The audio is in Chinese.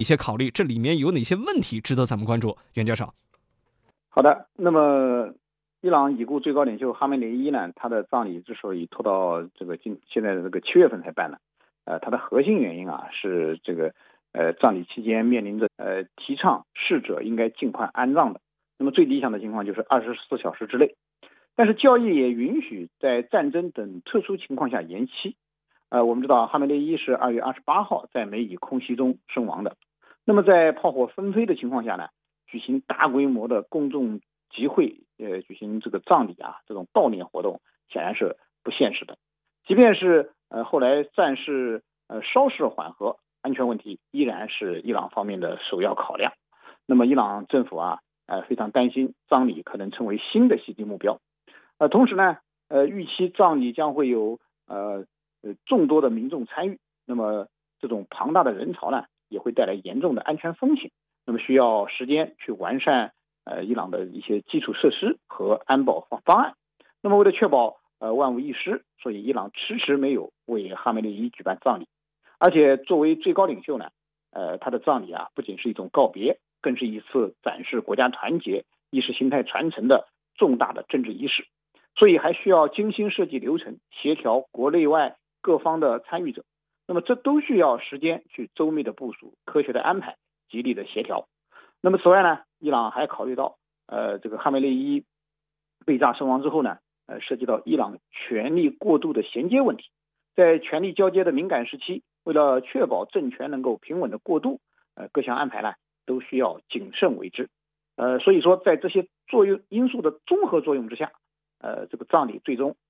一些考虑，这里面有哪些问题值得咱们关注？袁教授。 好的，那么伊朗已故最高领袖哈梅内伊呢，他的葬礼之所以拖到现在的7月份才办呢，它的核心原因啊是葬礼期间面临着提倡逝者应该尽快安葬的，那么最理想的情况就是24小时之内，但是教义也允许在战争等特殊情况下延期。我们知道哈梅内伊是2月28号在美以空袭中身亡的，那么在炮火纷飞的情况下呢，举行大规模的公众集会，举行这个葬礼啊，这种悼念活动显然是不现实的。即便是后来战事稍事缓和，安全问题依然是伊朗方面的首要考量。那么伊朗政府啊，非常担心葬礼可能成为新的袭击目标。同时呢，预期葬礼将会有众多的民众参与，那么这种庞大的人潮呢，也会带来严重的安全风险。那么需要时间去完善伊朗的一些基础设施和安保方案。那么为了确保万无一失，所以伊朗迟迟没有为哈梅内伊举办葬礼。而且作为最高领袖呢，他的葬礼啊，不仅是一种告别，更是一次展示国家团结、意识形态传承的重大的政治仪式。所以还需要精心设计流程，协调国内外各方的参与者。那么这都需要时间去周密的部署、科学的安排、极力的协调。那么此外呢，伊朗还考虑到这个哈梅内伊被炸身亡之后呢，涉及到伊朗权力过渡的衔接问题。在权力交接的敏感时期，为了确保政权能够平稳的过渡，各项安排呢都需要谨慎为之。所以说在这些因素的综合作用之下，这个葬礼最终